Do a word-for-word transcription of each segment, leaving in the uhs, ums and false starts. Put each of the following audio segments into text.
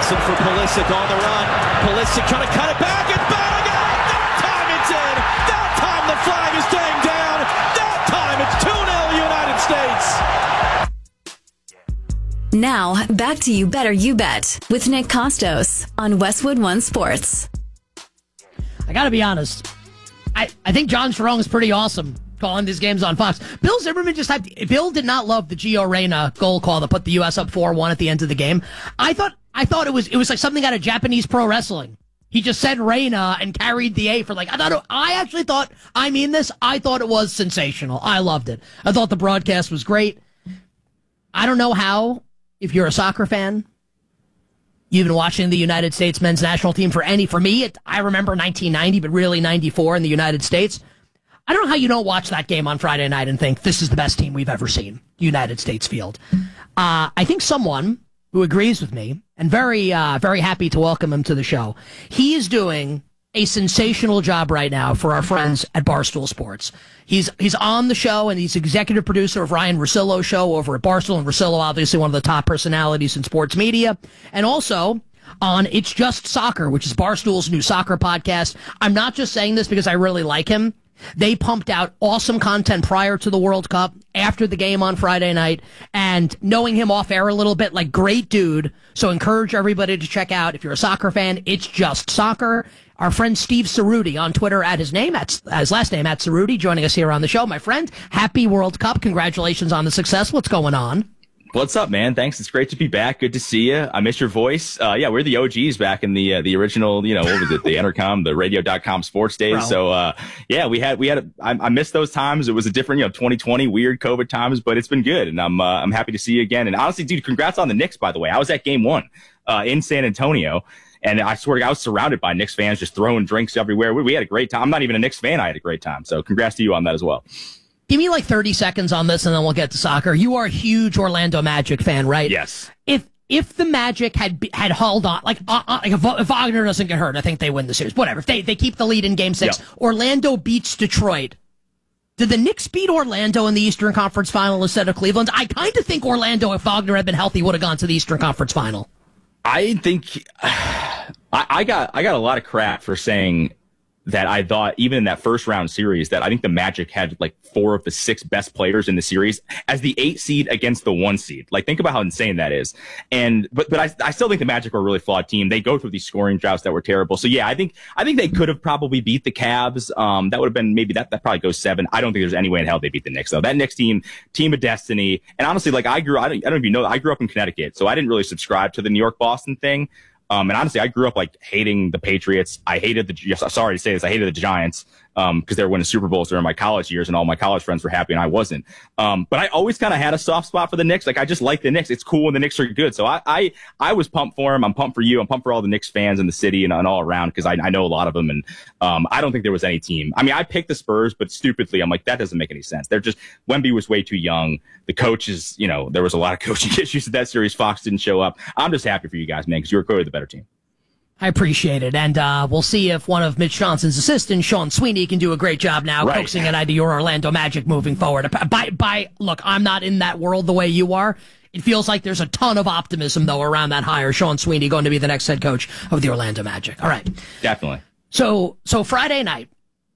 Johnson for Pulisic on the run. Pulisic trying to cut it back. It's Bellingham. That time it's in. That time the flag is staying down. That time it's two nil United States. Now, back to You Better You Bet with Nick Costos on Westwood One Sports. I got to be honest. I, I think John Strong is pretty awesome calling these games on Fox. Bill Zimmerman just had to, Bill did not love the Gio Reyna goal call that put the U S up four one at the end of the game. I thought I thought it was it was like something out of Japanese pro wrestling. He just said Reyna and carried the A for like I thought it, I actually thought I mean this. I thought it was sensational. I loved it. I thought the broadcast was great. I don't know how, if you're a soccer fan, you've been watching the United States men's national team for any, for me, it, I remember nineteen ninety, but really ninety-four in the United States. I don't know how you don't watch that game on Friday night and think this is the best team we've ever seen, United States field. Uh, I think someone who agrees with me, and very, uh, very happy to welcome him to the show, he is doing a sensational job right now for our friends at Barstool Sports. He's he's on the show, and he's executive producer of Ryan Russillo's show over at Barstool, and Russillo, obviously one of the top personalities in sports media, and also on It's Just Soccer, which is Barstool's new soccer podcast. I'm not just saying this because I really like him. They pumped out awesome content prior to the World Cup, after the game on Friday night, and knowing him off air a little bit, like, great dude. So encourage everybody to check out, if you're a soccer fan, It's Just Soccer. Our friend Steve Cerruti on Twitter at his name, at his last name, at Cerruti, joining us here on the show. My friend, happy World Cup. Congratulations on the success. What's going on? What's up, man? Thanks. It's great to be back. Good to see you. I miss your voice. Uh, yeah, we're the O Gs back in the uh, the original, you know, what was it? The Entercom, the radio dot com sports days. Bro. So, uh, yeah, we had, we had, a, I, I missed those times. It was a different, you know, twenty twenty weird COVID times, but it's been good. And I'm, uh, I'm happy to see you again. And honestly, dude, congrats on the Knicks, by the way. I was at game one, uh, in San Antonio. And I swear to God, I was surrounded by Knicks fans just throwing drinks everywhere. We, we had a great time. I'm not even a Knicks fan. I had a great time. So congrats to you on that as well. Give me like thirty seconds on this, and then we'll get to soccer. You are a huge Orlando Magic fan, right? Yes. If if the Magic had had hauled on, like, uh, uh, like if, if Wagner doesn't get hurt, I think they win the series. Whatever. If they, they keep the lead in Game six, yep. Orlando beats Detroit. Did the Knicks beat Orlando in the Eastern Conference Final instead of Cleveland? I kind of think Orlando, if Wagner had been healthy, would have gone to the Eastern Conference Final. I think I, I got I got a lot of crap for saying that I thought even in that first round series that I think the Magic had like four of the six best players in the series as the eight seed against the one seed. Like, think about how insane that is. And, but, but I, I still think the Magic are a really flawed team. They go through these scoring droughts that were terrible. So yeah, I think, I think they could have probably beat the Cavs. Um, that would have been maybe that, that probably goes seven. I don't think there's any way in hell they beat the Knicks though. That Knicks team, team of destiny. And honestly, like I grew, I don't, I don't know if you know, I grew up in Connecticut, so I didn't really subscribe to the New York Boston thing. Um, and honestly, I grew up like hating the Patriots. I hated the, sorry to say this, I hated the Giants, um, cause they were winning Super Bowls during my college years and all my college friends were happy and I wasn't. Um, but I always kind of had a soft spot for the Knicks. Like I just like the Knicks. It's cool when the Knicks are good. So I, I, I was pumped for them. I'm pumped for you. I'm pumped for all the Knicks fans in the city and, and all around cause I, I know a lot of them. And, um, I don't think there was any team. I mean, I picked the Spurs, but stupidly, I'm like, that doesn't make any sense. They're just, Wemby was way too young. The coaches, you know, there was a lot of coaching issues in that series. Fox didn't show up. I'm just happy for you guys, man, cause you were clearly the better team. I appreciate it, and uh, we'll see if one of Mitch Johnson's assistants, Sean Sweeney, can do a great job now right. coaxing it out of your Orlando Magic moving forward. By, by, look, I'm not in that world the way you are. It feels like there's a ton of optimism, though, around that hire. Sean Sweeney going to be the next head coach of the Orlando Magic. All right. Definitely. So, so Friday night,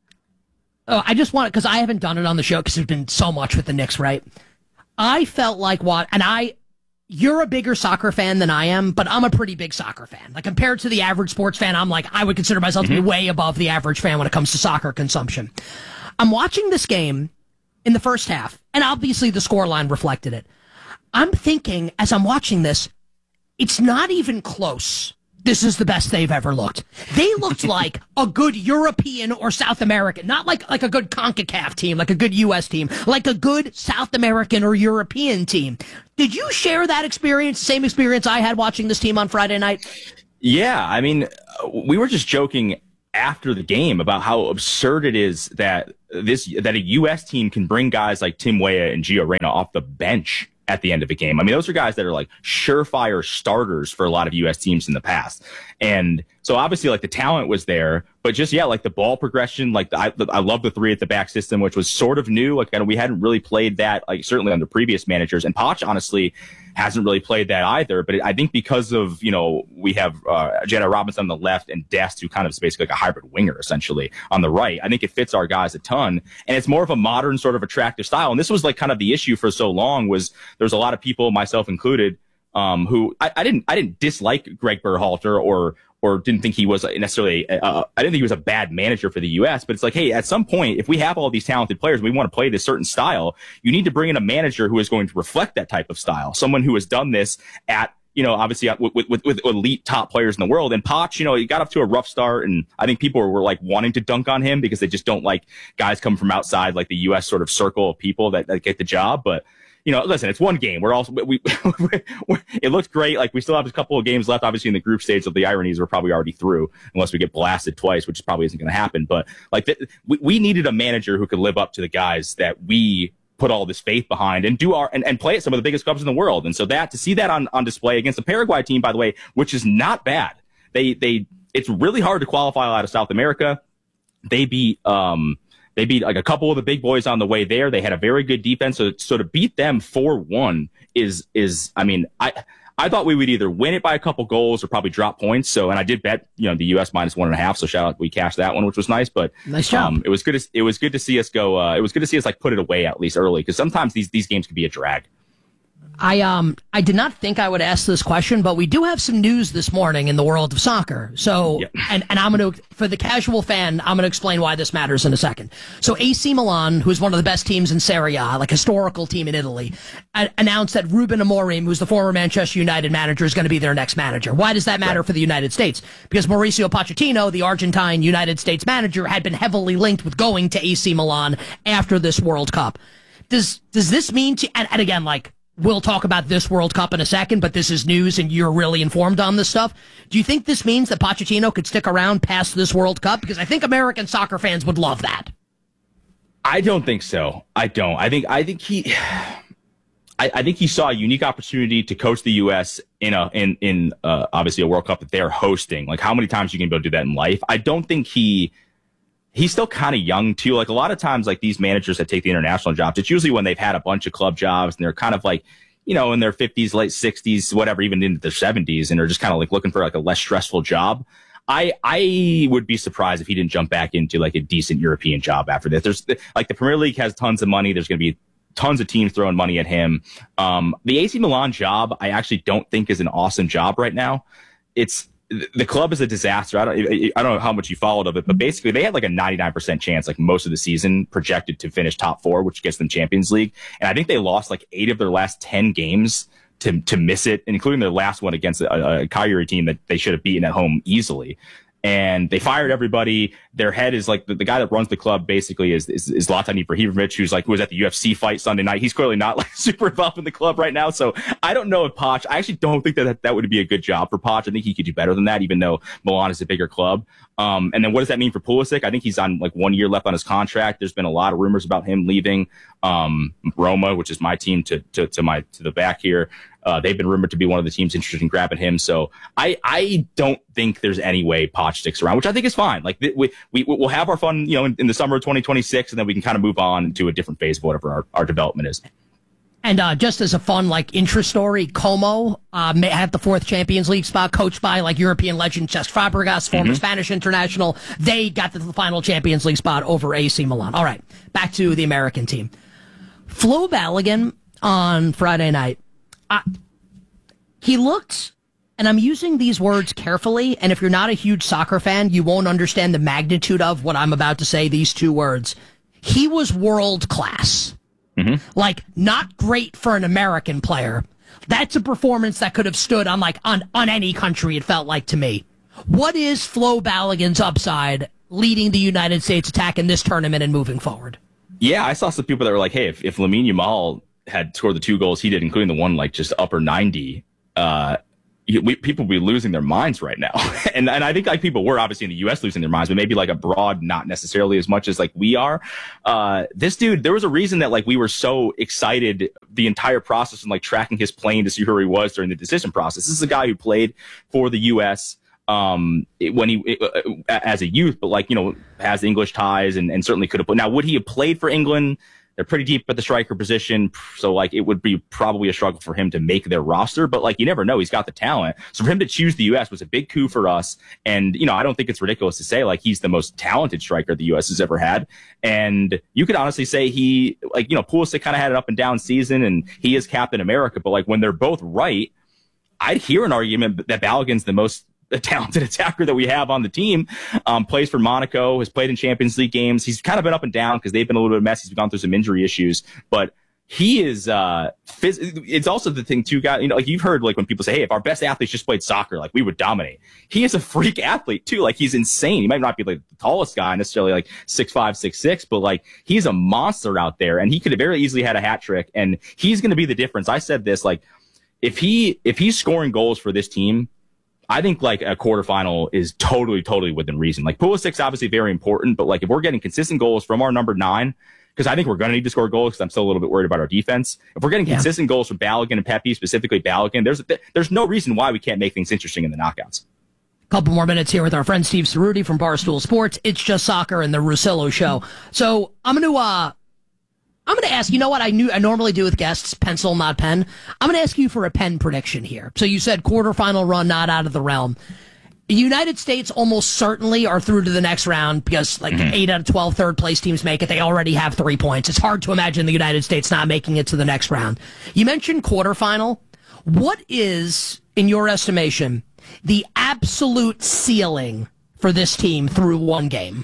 oh, I just want, because I haven't done it on the show because there's been so much with the Knicks, right? I felt like what, and I... You're a bigger soccer fan than I am, but I'm a pretty big soccer fan. Like, compared to the average sports fan, I'm like, I would consider myself mm-hmm. to be way above the average fan when it comes to soccer consumption. I'm watching this game in the first half, and obviously the scoreline reflected it. I'm thinking, as I'm watching this, it's not even close. This is the best they've ever looked. They looked like a good European or South American, not like, like a good CONCACAF team, like a good U S team, like a good South American or European team. Did you share that experience, same experience I had watching this team on Friday night? Yeah, I mean, we were just joking after the game about how absurd it is that this that a U S team can bring guys like Tim Weah and Gio Reyna off the bench at the end of a game. I mean, those are guys that are like surefire starters for a lot of U S teams in the past. And So obviously, like the talent was there, but just yeah, like the ball progression, like the, I, I love the three at the back system, which was sort of new. Like we hadn't really played that, like certainly under previous managers, and Poch honestly hasn't really played that either. But I think because of you know we have uh, Jenna Robinson on the left and Dest, who kind of is basically like a hybrid winger essentially on the right. I think it fits our guys a ton, and it's more of a modern sort of attractive style. And this was like kind of the issue for so long was there's a lot of people, myself included, um, who I, I didn't I didn't dislike Greg Berhalter or. or didn't think he was necessarily, uh, I didn't think he was a bad manager for the U S, but it's like, hey, at some point, if we have all these talented players, and we want to play this certain style, you need to bring in a manager who is going to reflect that type of style. Someone who has done this at, you know, obviously with, with, with elite top players in the world. And Poch, you know, he got up to a rough start, and I think people were like wanting to dunk on him because they just don't like guys coming from outside, like the U S sort of circle of people that, that get the job. But you know, listen, it's one game. We're also, we, we, it looked great. Like we still have a couple of games left, obviously in the group stage, so the ironies we're probably already through unless we get blasted twice, which probably isn't going to happen. But like the, we, we needed a manager who could live up to the guys that we put all this faith behind and do our, and, and play at some of the biggest clubs in the world. And so that, to see that on, on display against the Paraguay team, by the way, which is not bad. They, they, it's really hard to qualify out of South America. They beat, um, They beat like a couple of the big boys on the way there. They had a very good defense. So, so to beat them four one is, is, I mean, I, I thought we would either win it by a couple goals or probably drop points. So, and I did bet, you know, the U S minus one and a half. So shout out, we cashed that one, which was nice, but nice job. Um, it was good. To, it was good to see us go. Uh, it was good to see us like put it away at least early. Cause sometimes these, these games can be a drag. I um I did not think I would ask this question, but we do have some news this morning in the world of soccer. So, yep. and, and I'm going to, for the casual fan, I'm going to explain why this matters in a second. So A C Milan, who's one of the best teams in Serie A, like historical team in Italy, a- announced that Ruben Amorim, who's the former Manchester United manager, is going to be their next manager. Why does that matter right. for the United States? Because Mauricio Pochettino, the Argentine United States manager, had been heavily linked with going to A C Milan after this World Cup. Does, does this mean to, and, and again, like, we'll talk about this World Cup in a second, but this is news and you're really informed on this stuff. Do you think this means that Pochettino could stick around past this World Cup? Because I think American soccer fans would love that. I don't think so. I don't. I think I think he I, I think he saw a unique opportunity to coach the U S in a in in uh, obviously a World Cup that they're hosting. Like how many times you can go do that in life? I don't think he He's still kind of young, too. Like, a lot of times, like, these managers that take the international jobs, it's usually when they've had a bunch of club jobs and they're kind of like, you know, in their fifties, late sixties, whatever, even into their seventies, and they're just kind of like looking for like a less stressful job. I I would be surprised if he didn't jump back into like a decent European job after this. There's like the Premier League has tons of money. There's going to be tons of teams throwing money at him. Um, the A C Milan job, I actually don't think is an awesome job right now. It's, the club is a disaster. I don't, I don't know how much you followed of it, but basically they had like a ninety-nine percent chance, like most of the season, projected to finish top four, which gets them Champions League. And I think they lost like eight of their last ten games to to miss it, including their last one against a, a Cagliari team that they should have beaten at home easily. And they fired everybody. Their head is like the, the guy that runs the club basically is, is, is Zlatan Ibrahimovic, who's like, who was at the U F C fight Sunday night. He's clearly not like super involved in the club right now. So I don't know if Poch, I actually don't think that, that that would be a good job for Poch. I think he could do better than that, even though Milan is a bigger club. Um, and then what does that mean for Pulisic? I think he's on like one year left on his contract. There's been a lot of rumors about him leaving, um, Roma, which is my team to, to, to my, to the back here. Uh, they've been rumored to be one of the teams interested in grabbing him. So I, I don't think there's any way Poch sticks around, which I think is fine. Like we, we, we'll have our fun, you know, in, in the summer of twenty twenty-six, and then we can kind of move on to a different phase of whatever our, our development is. And uh, just as a fun, like, interest story, Como uh, may have the fourth Champions League spot, coached by, like, European legend Cesc Fabregas, former mm-hmm. Spanish international. They got the final Champions League spot over A C Milan. All right, back to the American team. Flo Balogun on Friday night. Uh, he looked, and I'm using these words carefully, and if you're not a huge soccer fan, you won't understand the magnitude of what I'm about to say, these two words. He was world class. Mm-hmm. Like, not great for an American player. That's a performance that could have stood on, like, on, on any country, it felt like to me. What is Flo Balogun's upside leading the United States attack in this tournament and moving forward? Yeah, I saw some people that were like, hey, if, if Lamine Yamal had scored the two goals he did, including the one, like, just upper ninety, uh, we, people would be losing their minds right now. and and I think like people were obviously in the U S losing their minds, but maybe like abroad, not necessarily as much as like we are. Uh, this dude, there was a reason that like we were so excited the entire process and like tracking his plane to see who he was during the decision process. This is a guy who played for the U S um, it, when he it, as a youth, but like you know has English ties and, and certainly could have. Now, would he have played for England? They're pretty deep at the striker position, so like it would be probably a struggle for him to make their roster. But like you never know, he's got the talent. So for him to choose the U S was a big coup for us. And you know, I don't think it's ridiculous to say like he's the most talented striker the U S has ever had. And you could honestly say he like you know Pulisic kind of had an up and down season, and he is Captain America. But like when they're both right, I'd hear an argument that Balogun's the most the talented attacker that we have on the team. Um, plays for Monaco, has played in Champions League games. He's kind of been up and down because they've been a little bit messy. He's gone through some injury issues, but he is, uh, phys- it's also the thing too, guys, you know, like you've heard, like when people say, hey, if our best athletes just played soccer, like we would dominate. He is a freak athlete too. Like he's insane. He might not be like the tallest guy necessarily, like six five, six six, but like he's a monster out there, and he could have very easily had a hat trick, and he's going to be the difference. I said this, like if he, if he's scoring goals for this team, I think like a quarterfinal is totally, totally within reason. Like Pulisic's obviously very important, but like if we're getting consistent goals from our number nine, because I think we're going to need to score goals because I'm still a little bit worried about our defense. If we're getting yeah. consistent goals from Balogun and Pepe, specifically Balogun, there's there's no reason why we can't make things interesting in the knockouts. Couple more minutes here with our friend Steve Cerruti from Barstool Sports. It's Just Soccer and the Russillo Show. So I'm going to uh, I'm going to ask, you know what I knew I normally do with guests, pencil, not pen. I'm going to ask you for a pen prediction here. So you said quarterfinal run, not out of the realm. The United States almost certainly are through to the next round because like mm-hmm. eight out of twelve third place teams make it. They already have three points. It's hard to imagine the United States not making it to the next round. You mentioned quarterfinal. What is, in your estimation, the absolute ceiling for this team through one game?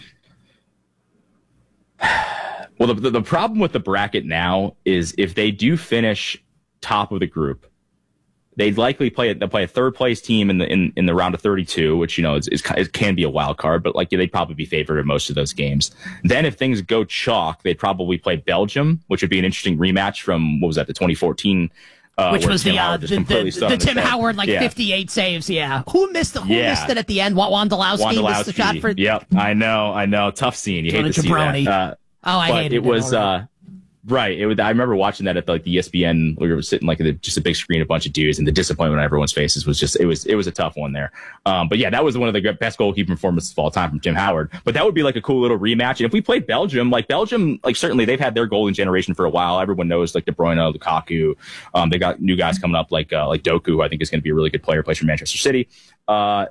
Well, the, the problem with the bracket now is if they do finish top of the group, they'd likely play they'll play a third place team in the in, in the round of thirty-two, which you know is, is it can be a wild card, but like yeah, they'd probably be favored in most of those games. Then if things go chalk, they'd probably play Belgium, which would be an interesting rematch from what was that the twenty fourteen. Uh, Which was the, uh, the, the, the Tim Howard, like, yeah. fifty-eight saves, yeah. Who missed, the, who yeah. missed it at the end? Wondolowski, Wondolowski missed the shot for... Yep, I know, I know. Tough scene. You hate to see that. Uh, oh, I hated it. It was... Uh, Right. It was, I remember watching that at the, like the E S P N. We were sitting like at just a big screen, a bunch of dudes, and the disappointment on everyone's faces was just it was it was a tough one there. Um, but yeah, that was one of the best goalkeeping performances of all time from Tim Howard. But that would be like a cool little rematch. And if we played Belgium, like Belgium, like certainly they've had their golden generation for a while. Everyone knows like De Bruyne, Lukaku. Um, they got new guys coming up like uh, like Doku, who I think is going to be a really good player, plays for Manchester City. Uh,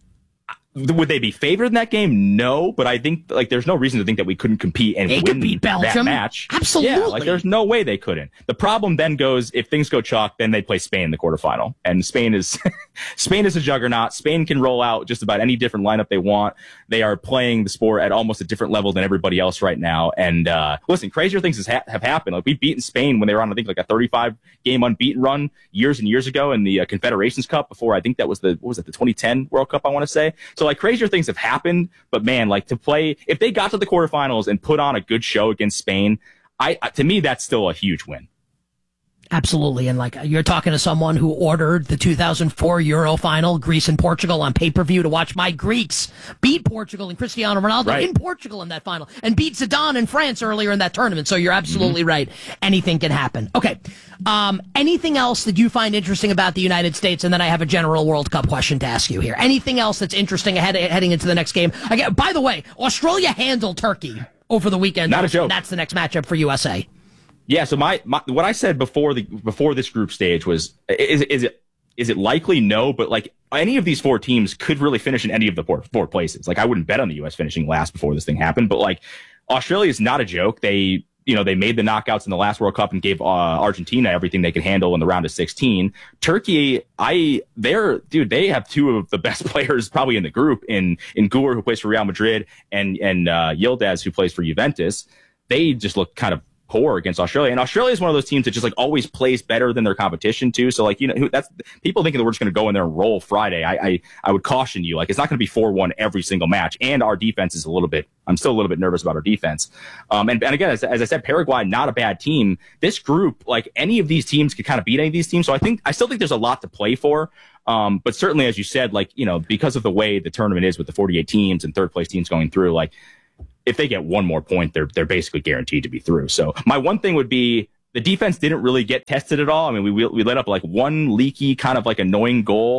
Would they be favored in that game? No, but I think like there's no reason to think that we couldn't compete and they win could beat Belgium. That match. Absolutely. Yeah, like there's no way they couldn't. The problem then goes if things go chalk, then they play Spain in the quarterfinal, and Spain is Spain is a juggernaut. Spain can roll out just about any different lineup they want. They are playing the sport at almost a different level than everybody else right now. And uh, listen, crazier things has ha- have happened. Like we've beaten Spain when they were on I think like a thirty-five game unbeaten run years and years ago in the uh, Confederations Cup. Before I think that was the what was it the twenty ten World Cup I want to say. So like crazier things have happened, but man, like to play, if they got to the quarterfinals and put on a good show against Spain, I, to me, that's still a huge win. Absolutely. And like you're talking to someone who ordered the two thousand four Euro final, Greece and Portugal on pay-per-view to watch my Greeks beat Portugal and Cristiano Ronaldo right. in Portugal in that final and beat Zidane in France earlier in that tournament. So you're absolutely mm-hmm. right. Anything can happen. Okay. Um, anything else that you find interesting about the United States? And then I have a general World Cup question to ask you here. Anything else that's interesting ahead, heading into the next game? Again, by the way, Australia handled Turkey over the weekend. Not a joke. That's the next matchup for U S A. Yeah, so my, my what I said before the before this group stage was is is it is it likely? No, but like any of these four teams could really finish in any of the four, four places. Like I wouldn't bet on the U S finishing last before this thing happened, but like Australia is not a joke. They you know they made the knockouts in the last World Cup and gave uh, Argentina everything they could handle in the round of sixteen. Turkey, I they're dude, they have two of the best players probably in the group in in Gur, who plays for Real Madrid, and and uh, Yildiz, who plays for Juventus. They just look kind of poor against Australia, and Australia is one of those teams that just like always plays better than their competition too. So like you know that's people thinking that we're just going to go in there and roll Friday. I, I I would caution you, like it's not going to be four one every single match, and our defense is a little bit. I'm still a little bit nervous about our defense. Um, and, and again, as, as I said, Paraguay not a bad team. This group, like any of these teams, could kind of beat any of these teams. So I think I still think there's a lot to play for. Um, but certainly, as you said, like you know because of the way the tournament is with the forty-eight teams and third place teams going through, like. If they get one more point, they're they're basically guaranteed to be through. So my one thing would be the defense didn't really get tested at all. I mean, we we let up like one leaky kind of like annoying goal,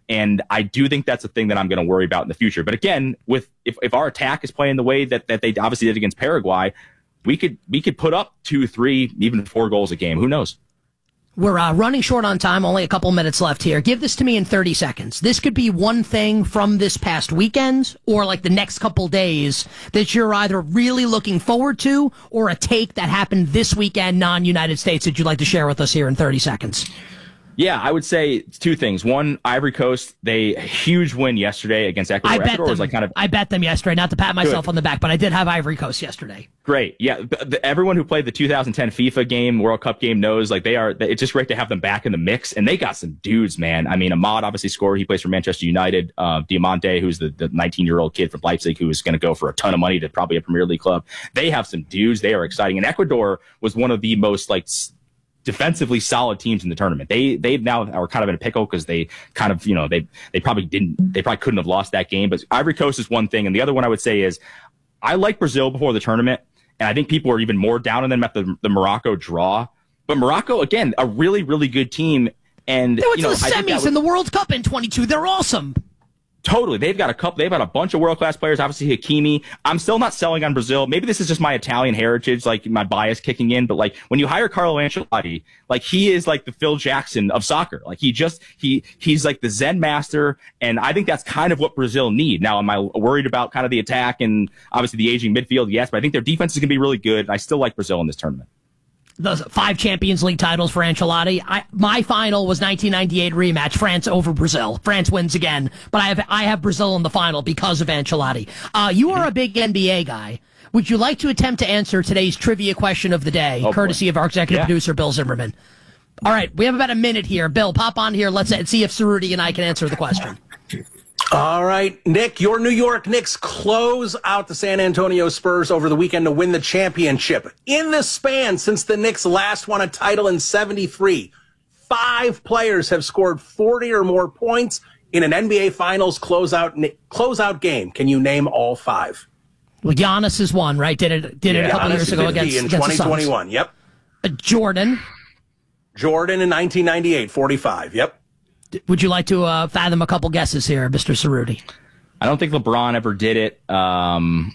And I do think that's a thing that I'm going to worry about in the future. But again, with if, if our attack is playing the way that, that they obviously did against Paraguay, we could we could put up two, three, even four goals a game. Who knows? We're uh, running short on time, only a couple minutes left here. Give this to me in thirty seconds. This could be one thing from this past weekend or like the next couple days that you're either really looking forward to or a take that happened this weekend, non-United States, that you'd like to share with us here in thirty seconds. Yeah, I would say two things. One, Ivory Coast, they huge win yesterday against Ecuador. I bet Ecuador them. was like kind of I bet them yesterday. Not to pat myself Good. on the back, but I did have Ivory Coast yesterday. Great. Yeah, the, everyone who played the two thousand ten FIFA game, World Cup game, knows like they are. It's just great to have them back in the mix, and they got some dudes, man. I mean, Ahmad obviously scored. He plays for Manchester United. Uh, Diamante, who's the the nineteen-year-old kid from Leipzig, who is going to go for a ton of money to probably a Premier League club. They have some dudes. They are exciting. And Ecuador was one of the most like defensively solid teams in the tournament. They they now are kind of in a pickle because they kind of, you know, they they probably didn't, they probably couldn't have lost that game. But Ivory Coast is one thing. And the other one I would say is I like Brazil before the tournament. And I think people are even more down on them after the, the Morocco draw. But Morocco, again, a really, really good team. And They went you know, to the I think that semis was, in the World Cup in twenty-two. They're awesome. Totally. They've got a couple, they've got a bunch of world-class players. Obviously, Hakimi. I'm still not selling on Brazil. Maybe this is just my Italian heritage, like my bias kicking in. But like when you hire Carlo Ancelotti, like he is like the Phil Jackson of soccer. Like he just, he, he's like the Zen master. And I think that's kind of what Brazil need. Now, am I worried about kind of the attack and obviously the aging midfield? Yes, but I think their defense is going to be really good. And I still like Brazil in this tournament. The five Champions League titles for Ancelotti. I, my final was nineteen ninety-eight rematch, France over Brazil. France wins again, but I have I have Brazil in the final because of Ancelotti. Uh, you are a big N B A guy. Would you like to attempt to answer today's trivia question of the day, oh, courtesy boy. of our executive yeah. producer, Bill Zimmerman? All right, we have about a minute here. Bill, pop on here. Let's see if Cerruti and I can answer the question. All right, Nick, your New York Knicks close out the San Antonio Spurs over the weekend to win the championship. In this span, since the Knicks last won a title in seventy-three, five players have scored forty or more points in an N B A Finals closeout closeout game. Can you name all five? Well, Giannis is one, right? Did it did it yeah, a couple Giannis years ago against, in against twenty twenty-one. Yep. Uh, Jordan. Jordan in nineteen ninety-eight, forty-five. Yep. Would you like to uh, fathom a couple guesses here, Mister Cerruti? I don't think LeBron ever did it. Um,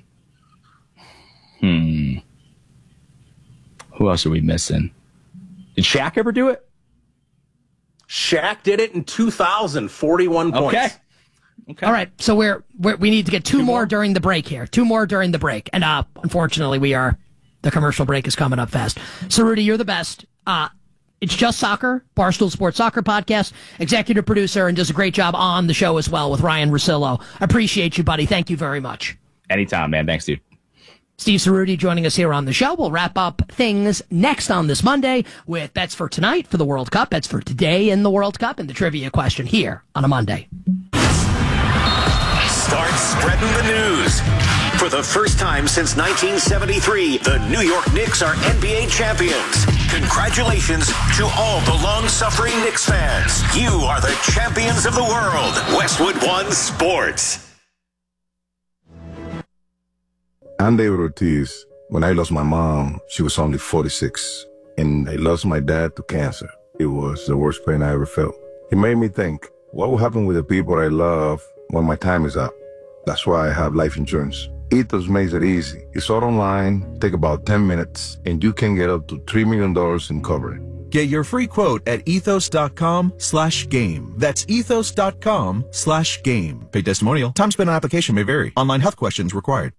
hmm. Who else are we missing? Did Shaq ever do it? Shaq did it in two thousand, forty-one points. Okay. Okay. All right, so we're, we're we need to get two, Two more, more? during the break here. Two more during the break, and uh, unfortunately, we are the commercial break is coming up fast. Cerruti, you're the best. Uh, it's Just Soccer, Barstool Sports Soccer Podcast, executive producer, and does a great job on the show as well with Ryan Russillo. Appreciate you, buddy. Thank you very much. Anytime, man. Thanks, dude. Steve Cerruti joining us here on the show. We'll wrap up things next on this Monday with bets for tonight for the World Cup, bets for today in the World Cup, and the trivia question here on a Monday. Start spreading the news. For the first time since nineteen seventy-three, the New York Knicks are N B A champions. Congratulations to all the long-suffering Knicks fans. You are the champions of the world. Westwood One Sports. I'm David Ortiz. When I lost my mom, she was only forty-six. And I lost my dad to cancer. It was the worst pain I ever felt. It made me think, what will happen with the people I love when my time is up? That's why I have life insurance. Ethos makes it easy. It's all online, take about ten minutes, and you can get up to three million dollars in coverage. Get your free quote at ethos.com slash game. That's ethos.com slash game. Paid testimonial. Time spent on application may vary. Online health questions required.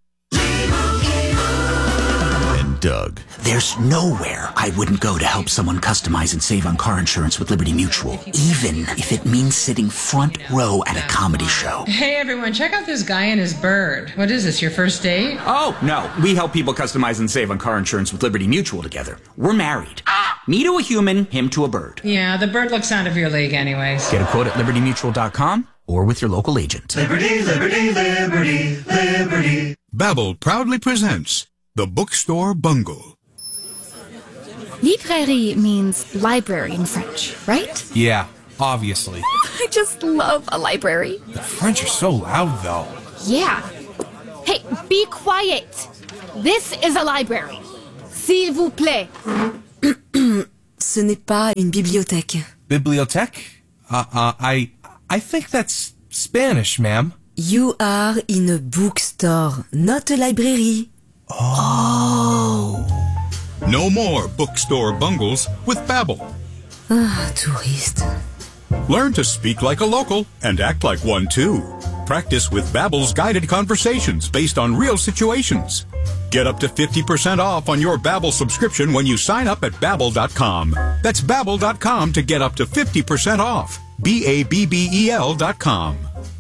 And Doug. There's nowhere I wouldn't go to help someone customize and save on car insurance with Liberty Mutual, even if it means sitting front row at a comedy show. Hey everyone, check out this guy and his bird. What is this, your first date? Oh, no. We help people customize and save on car insurance with Liberty Mutual together. We're married. Me to a human, him to a bird. Yeah, the bird looks out of your league anyways. Get a quote at liberty mutual dot com or with your local agent. Liberty, liberty, liberty, liberty. Babbel proudly presents The Bookstore Bungle. Librairie means library in French, right? Yeah, obviously. I just love a library. The French are so loud, though. Yeah. Hey, be quiet. This is a library. S'il vous plaît. Ce n'est pas une bibliothèque. Bibliothèque? Uh, uh, I, I think that's Spanish, ma'am. You are in a bookstore, not a library. Oh. No more bookstore bungles with Babbel. Ah, tourist. Learn to speak like a local and act like one too. Practice with Babbel's guided conversations based on real situations. Get up to fifty percent off on your Babbel subscription when you sign up at Babbel dot com. That's Babbel dot com to get up to fifty percent off. B A B B E L dot com.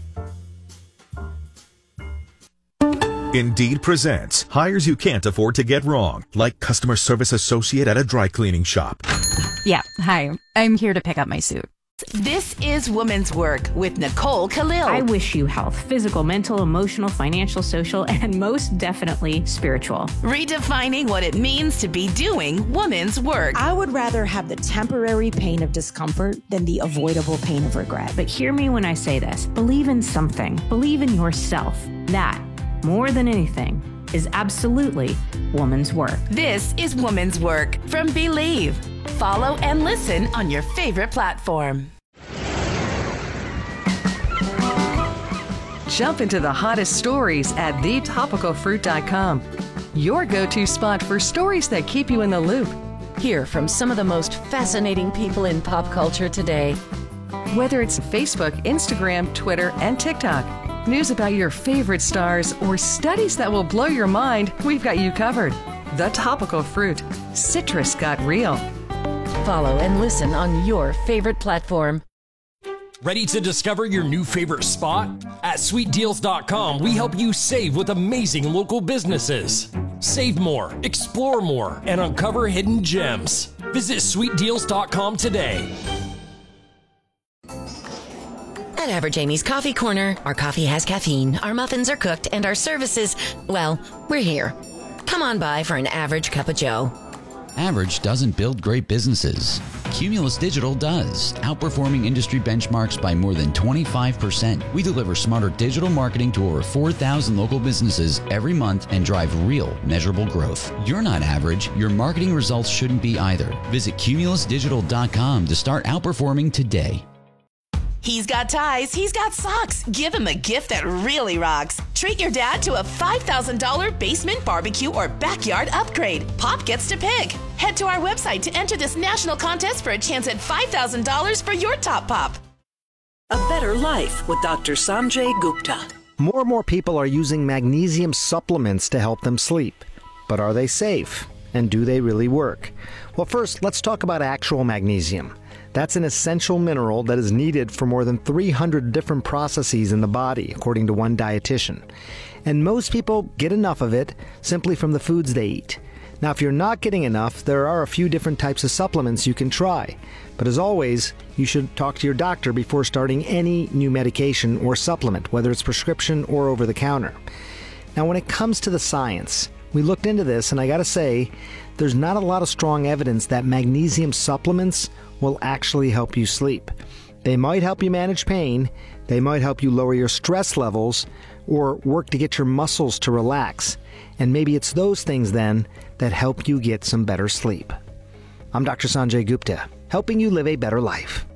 Indeed presents hires you can't afford to get wrong, like customer service associate at a dry cleaning shop. Yeah, hi. I'm here to pick up my suit. This is Woman's Work with Nicole Khalil. I wish you health, physical, mental, emotional, financial, social, and most definitely spiritual. Redefining what it means to be doing woman's work. I would rather have the temporary pain of discomfort than the avoidable pain of regret. But hear me when I say this. Believe in something. Believe in yourself. That, more than anything, is absolutely woman's work. This is Woman's Work from Believe. Follow and listen on your favorite platform. Jump into the hottest stories at the topical fruit dot com. Your go-to spot for stories that keep you in the loop. Hear from some of the most fascinating people in pop culture today. Whether it's Facebook, Instagram, Twitter, and TikTok, news about your favorite stars, or studies that will blow your mind, we've got you covered. The Topical Fruit. Citrus got real. Follow and listen on your favorite platform. Ready to discover your new favorite spot? At sweet deals dot com, we help you save with amazing local businesses. Save more, explore more, and uncover hidden gems. Visit sweet deals dot com today. At Average Amy's Coffee Corner, our coffee has caffeine, our muffins are cooked, and our services, well, we're here. Come on by for an average cup of joe. Average doesn't build great businesses. Cumulus Digital does, outperforming industry benchmarks by more than twenty-five percent. We deliver smarter digital marketing to over four thousand local businesses every month and drive real, measurable growth. You're not average. Your marketing results shouldn't be either. Visit cumulus digital dot com to start outperforming today. He's got ties, he's got socks. Give him a gift that really rocks. Treat your dad to a five thousand dollars basement barbecue or backyard upgrade. Pop gets to pick. Head to our website to enter this national contest for a chance at five thousand dollars for your top pop. A Better Life with Doctor Sanjay Gupta. More and more people are using magnesium supplements to help them sleep. But are they safe? And do they really work? Well, first, let's talk about actual magnesium. That's an essential mineral that is needed for more than three hundred different processes in the body, according to one dietitian. And most people get enough of it simply from the foods they eat. Now, if you're not getting enough, there are a few different types of supplements you can try. But as always, you should talk to your doctor before starting any new medication or supplement, whether it's prescription or over the counter. Now, when it comes to the science, we looked into this, and I gotta say, there's not a lot of strong evidence that magnesium supplements will actually help you sleep. They might help you manage pain, they might help you lower your stress levels, or work to get your muscles to relax. And maybe it's those things then that help you get some better sleep. I'm Doctor Sanjay Gupta, helping you live a better life.